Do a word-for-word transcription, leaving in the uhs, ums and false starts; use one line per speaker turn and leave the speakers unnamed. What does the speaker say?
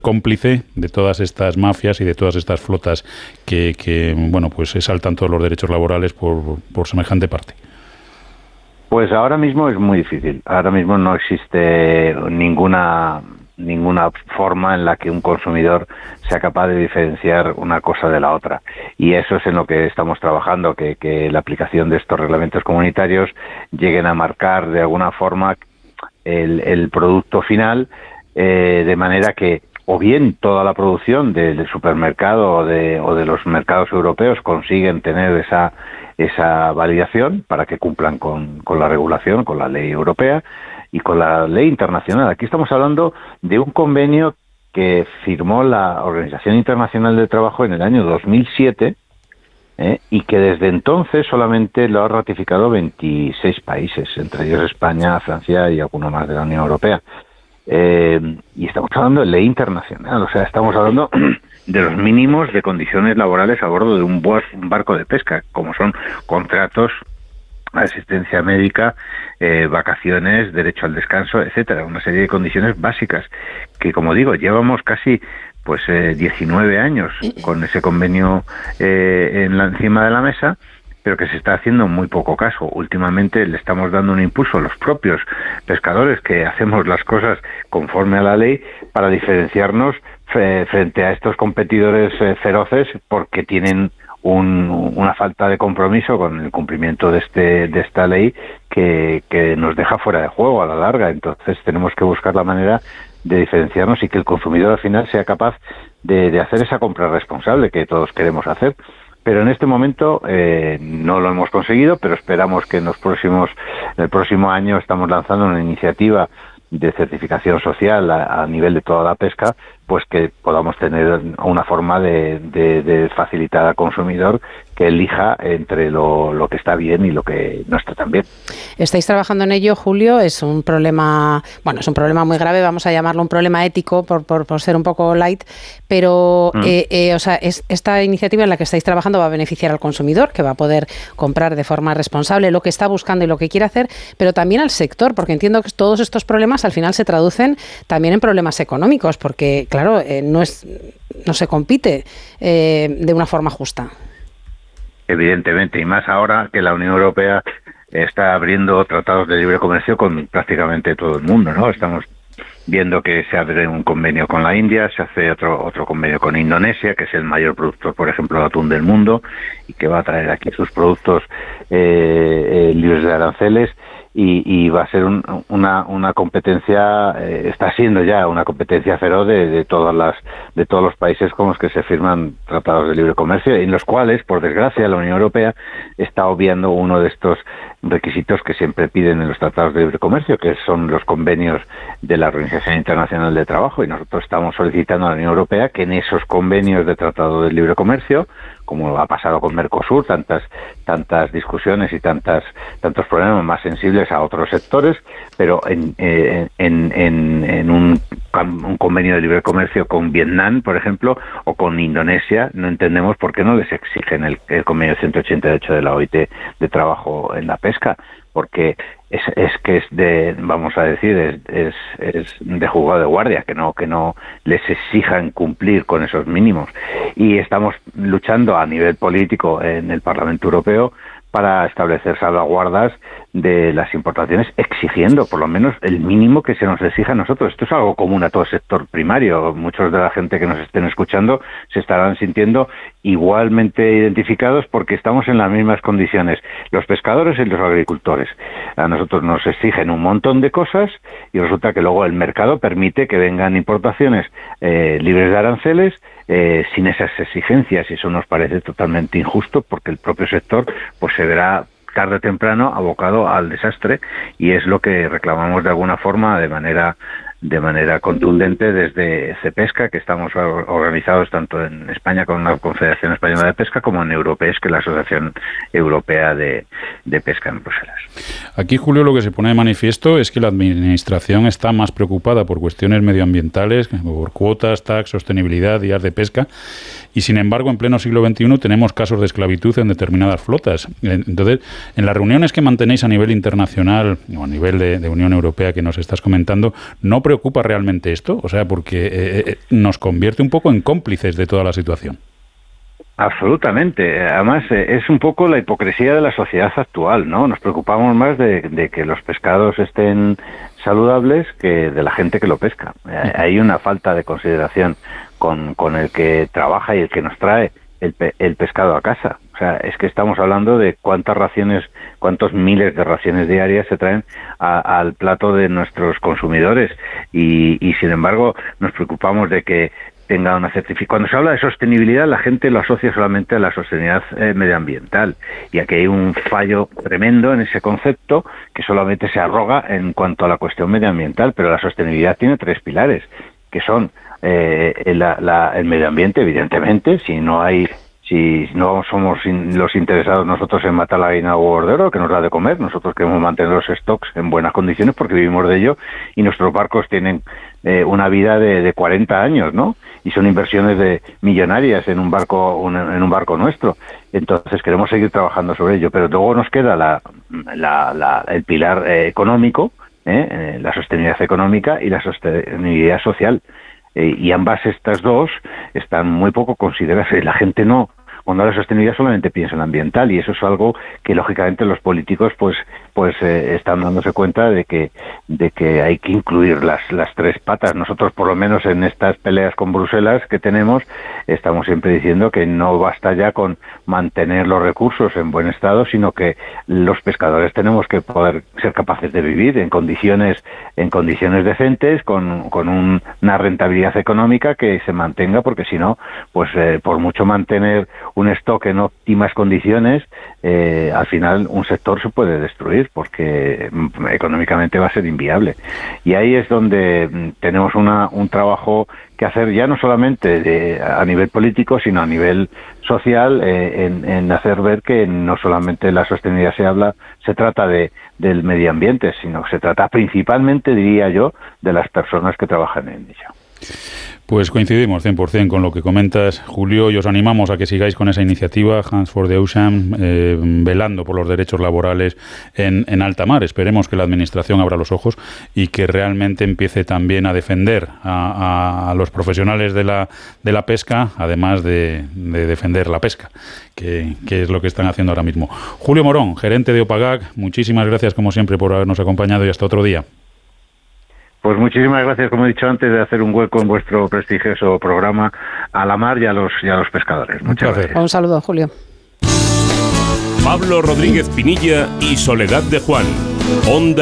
cómplice de todas estas mafias y de todas estas flotas que, que bueno, pues se saltan todos los derechos laborales por, por semejante parte?
Pues ahora mismo es muy difícil. Ahora mismo no existe ninguna ninguna forma en la que un consumidor sea capaz de diferenciar una cosa de la otra. Y eso es en lo que estamos trabajando, que, que la aplicación de estos reglamentos comunitarios lleguen a marcar de alguna forma el, el producto final, eh, de manera que o bien toda la producción del supermercado o de, o de los mercados europeos consiguen tener esa esa validación para que cumplan con, con la regulación, con la ley europea y con la ley internacional. Aquí estamos hablando de un convenio que firmó la Organización Internacional del Trabajo en el año dos mil siete eh, y que desde entonces solamente lo han ratificado veintiséis países, entre ellos España, Francia y alguno más de la Unión Europea. Eh, y estamos hablando de ley internacional, o sea, estamos hablando de los mínimos de condiciones laborales a bordo de un barco de pesca, como son contratos, asistencia médica, eh, vacaciones, derecho al descanso, etcétera, una serie de condiciones básicas que, como digo, llevamos casi pues eh, diecinueve años con ese convenio eh, en la, encima de la mesa, pero que se está haciendo muy poco caso. Últimamente le estamos dando un impulso a los propios pescadores que hacemos las cosas conforme a la ley para diferenciarnos eh, frente a estos competidores eh, feroces porque tienen un, una falta de compromiso con el cumplimiento de este de esta ley que, que nos deja fuera de juego a la larga. Entonces tenemos que buscar la manera de diferenciarnos y que el consumidor al final sea capaz de, de hacer esa compra responsable que todos queremos hacer. Pero en este momento eh, no lo hemos conseguido, pero esperamos que en los próximos, en el próximo año estamos lanzando una iniciativa de certificación social a, a nivel de toda la pesca, pues que podamos tener una forma de, de, de facilitar al consumidor que elija entre lo, lo que está bien y lo que no está tan bien.
Estáis trabajando en ello, Julio. Es un problema, bueno, es un problema muy grave, vamos a llamarlo un problema ético por, por, por ser un poco light, pero mm. eh, eh, o sea, es, esta iniciativa en la que estáis trabajando va a beneficiar al consumidor, que va a poder comprar de forma responsable lo que está buscando y lo que quiere hacer, pero también al sector, porque entiendo que todos estos problemas al final se traducen también en problemas económicos, porque claro, eh, no es no se compite eh, de una forma justa.
Evidentemente, y más ahora que la Unión Europea está abriendo tratados de libre comercio con prácticamente todo el mundo, ¿no? Estamos viendo que se abre un convenio con la India, se hace otro otro convenio con Indonesia, que es el mayor productor, por ejemplo, de atún del mundo, y que va a traer aquí sus productos eh, eh, libres de aranceles, y, y va a ser un, una una competencia, eh, está siendo ya una competencia feroz de, de todas las de todos los países con los que se firman tratados de libre comercio, en los cuales, por desgracia, la Unión Europea está obviando uno de estos requisitos que siempre piden en los tratados de libre comercio, que son los convenios de la Organización Internacional de Trabajo, y nosotros estamos solicitando a la Unión Europea que en esos convenios de tratado de libre comercio, como ha pasado con Mercosur, tantas tantas discusiones y tantas tantos problemas más sensibles a otros sectores, pero en eh, en, en, en un, un convenio de libre comercio con Vietnam, por ejemplo, o con Indonesia, no entendemos por qué no les exigen el, el convenio ciento ochenta y ocho de la O I T de trabajo en la pesca, porque es, es que es de, vamos a decir, es, es, es de juzgado de guardia, que no que no les exijan cumplir con esos mínimos. Y estamos luchando a nivel político en el Parlamento Europeo para establecer salvaguardas de las importaciones, exigiendo por lo menos el mínimo que se nos exija a nosotros. Esto es algo común a todo el sector primario. Muchos de la gente que nos estén escuchando se estarán sintiendo igualmente identificados porque estamos en las mismas condiciones, los pescadores y los agricultores. A nosotros nos exigen un montón de cosas y resulta que luego el mercado permite que vengan importaciones eh, libres de aranceles eh, sin esas exigencias, y eso nos parece totalmente injusto porque el propio sector pues se verá tarde o temprano abocado al desastre, y es lo que reclamamos de alguna forma de manera de manera contundente desde Cepesca, que estamos organizados tanto en España con la Confederación Española de Pesca como en Europees, que es la Asociación Europea de, de Pesca en Bruselas.
Aquí, Julio, lo que se pone de manifiesto es que la Administración está más preocupada por cuestiones medioambientales, por cuotas, tax, sostenibilidad, días de pesca, y sin embargo, en pleno siglo veintiuno tenemos casos de esclavitud en determinadas flotas. Entonces, en las reuniones que mantenéis a nivel internacional o a nivel de, de Unión Europea que nos estás comentando, ¿no preocupa realmente esto? O sea, porque eh, nos convierte un poco en cómplices de toda la situación.
Absolutamente. Además, eh, es un poco la hipocresía de la sociedad actual, ¿no? Nos preocupamos más de, de que los pescados estén saludables que de la gente que lo pesca. Eh, hay una falta de consideración con, con el que trabaja y el que nos trae el, pe el pescado a casa. O sea, es que estamos hablando de cuántas raciones, cuántos miles de raciones diarias se traen a, al plato de nuestros consumidores y, y, sin embargo, nos preocupamos de que tenga una certificación. Cuando se habla de sostenibilidad, la gente lo asocia solamente a la sostenibilidad eh, medioambiental, y aquí hay un fallo tremendo en ese concepto que solamente se arroga en cuanto a la cuestión medioambiental, pero la sostenibilidad tiene tres pilares, que son eh, la, la, el medio ambiente, evidentemente, si no hay si no somos in, los interesados nosotros en matar la gallina o cordero que nos da de comer, nosotros queremos mantener los stocks en buenas condiciones porque vivimos de ello, y nuestros barcos tienen eh, una vida de, de cuarenta años, ¿no? Y son inversiones de millonarias en un barco un, en un barco nuestro. Entonces queremos seguir trabajando sobre ello, pero luego nos queda la, la, la el pilar eh, económico, eh, la sostenibilidad económica y la sostenibilidad social. Eh, y ambas estas dos están muy poco consideradas. La gente no, cuando habla de sostenibilidad solamente piensa en la ambiental, y eso es algo que lógicamente los políticos pues pues eh, están dándose cuenta de que de que hay que incluir las las tres patas. Nosotros, por lo menos en estas peleas con Bruselas que tenemos, estamos siempre diciendo que no basta ya con mantener los recursos en buen estado, sino que los pescadores tenemos que poder ser capaces de vivir en condiciones en condiciones decentes, con, con un, una rentabilidad económica que se mantenga, porque si no, pues eh, por mucho mantener un stock en óptimas condiciones, eh, al final un sector se puede destruir porque económicamente va a ser inviable. Y ahí es donde tenemos una, un trabajo que hacer, ya no solamente de, a nivel político, sino a nivel social, eh, en, en hacer ver que no solamente la sostenibilidad se habla, se trata de del medio ambiente, sino que se trata principalmente, diría yo, de las personas que trabajan en ello.
Pues coincidimos cien por cien con lo que comentas, Julio, y os animamos a que sigáis con esa iniciativa Hands for the Ocean, eh, velando por los derechos laborales en, en alta mar. Esperemos que la Administración abra los ojos y que realmente empiece también a defender a, a, a los profesionales de la, de la pesca, además de, de defender la pesca, que, que es lo que están haciendo ahora mismo. Julio Morón, gerente de OPAGAC, muchísimas gracias como siempre por habernos acompañado y hasta otro día.
Pues muchísimas gracias, como he dicho antes, de hacer un hueco en vuestro prestigioso programa a la mar y a los, y a los pescadores. Muchas gracias.
Un saludo, Julio.
Pablo Rodríguez Pinilla y Soledad de Juan. Onda